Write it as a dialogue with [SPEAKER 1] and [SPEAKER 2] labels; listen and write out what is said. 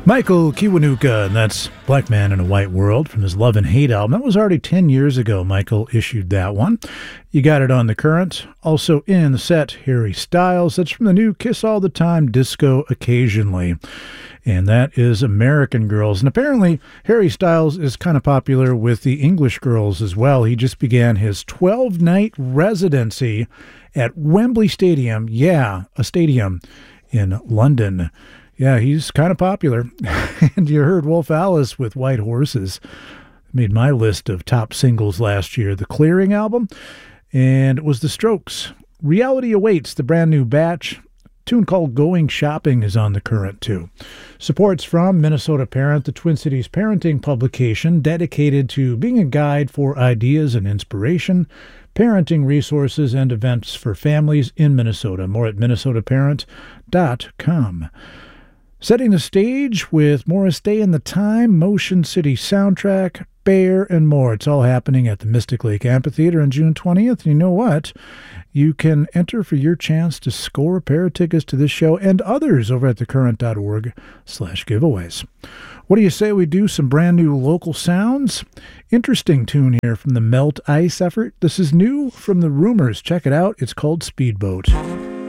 [SPEAKER 1] Michael Kiwanuka, and that's Black Man in a White World from his Love and Hate album. That was already 10 years ago Michael issued that one. You got it on The Current. Also in the set, Harry Styles. That's from the new Kiss All the Time Disco Occasionally. And that is American Girls. And apparently Harry Styles is kind of popular with the English girls as well. He just began his 12-night residency at Wembley Stadium. Yeah, a stadium in London. Yeah, he's kind of popular. And you heard Wolf Alice with White Horses. Made my list of top singles last year. The Clearing album. And it was The Strokes. Reality Awaits, the brand new batch. A tune called Going Shopping is on The Current, too. Support's from Minnesota Parent, the Twin Cities parenting publication dedicated to being a guide for ideas and inspiration, parenting resources, and events for families in Minnesota. More at minnesotaparent.com. Setting the stage with Morris Day and the Time, Motion City Soundtrack, Bear, and more. It's all happening at the Mystic Lake Amphitheater on June 20th. And you know what? You can enter for your chance to score a pair of tickets to this show and others over at thecurrent.org/giveaways. What do you say we do some brand new local sounds? Interesting tune here from the Melt Ice effort. This is new from the Rumors. Check it out. It's called Speedboat.